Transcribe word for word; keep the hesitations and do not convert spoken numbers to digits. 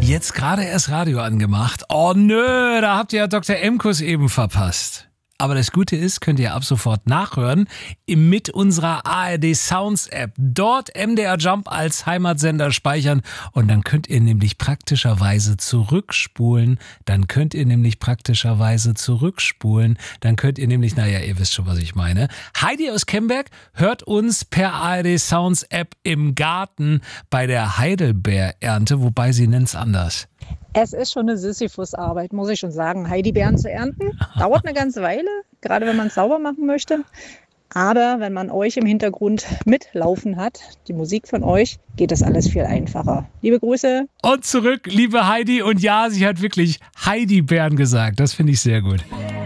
Jetzt gerade erst Radio angemacht. Oh nö, da habt ihr ja Doktor Emkus eben verpasst. Aber das Gute ist, könnt ihr ab sofort nachhören mit unserer A R D Sounds App. Dort M D R Jump als Heimatsender speichern und dann könnt ihr nämlich praktischerweise zurückspulen. Dann könnt ihr nämlich praktischerweise zurückspulen. Dann könnt ihr nämlich, naja, ihr wisst schon, was ich meine. Heidi aus Kemberg hört uns per A R D Sounds App im Garten bei der Heidelbeerernte, wobei sie nennt's anders. Es ist schon eine Sisyphus-Arbeit, muss ich schon sagen. Heidelbeeren zu ernten, dauert eine ganze Weile, gerade wenn man es sauber machen möchte. Aber wenn man euch im Hintergrund mitlaufen hat, die Musik von euch, geht das alles viel einfacher. Liebe Grüße. Und zurück, liebe Heidi. Und ja, sie hat wirklich Heidelbeeren gesagt. Das finde ich sehr gut.